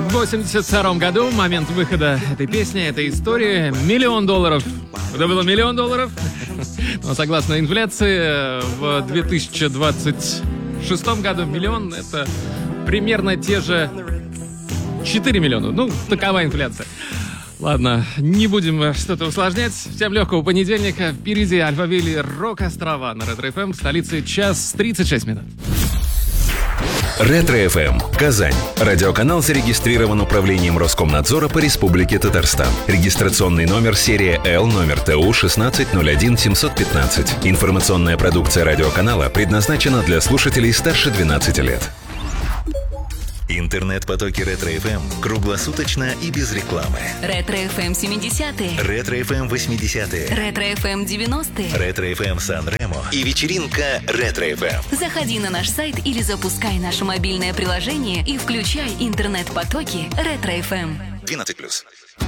В 82 году, момент выхода этой песни, этой истории, $1 миллион. Это было $1 миллион. Но согласно инфляции, в 2026 году миллион — это примерно те же 4 миллиона. Ну, такова инфляция. Ладно, не будем что-то усложнять. Всем легкого понедельника. Впереди Альфавили Рок-острова на Ретро-ФМ, в столице 1:36. Ретро-ФМ. Казань. Радиоканал зарегистрирован Управлением Роскомнадзора по Республике Татарстан. Регистрационный номер серия Л, номер ТУ 1601715. Информационная продукция радиоканала предназначена для слушателей старше 12 лет. Интернет-потоки Ретро-ФМ круглосуточно и без рекламы. Ретро-ФМ 70-е. Ретро-ФМ 80-е. Ретро-ФМ 90-е. Ретро-ФМ Сан-Ремо и вечеринка Ретро-ФМ. Заходи на наш сайт или запускай наше мобильное приложение и включай интернет-потоки Ретро-ФМ. 12+.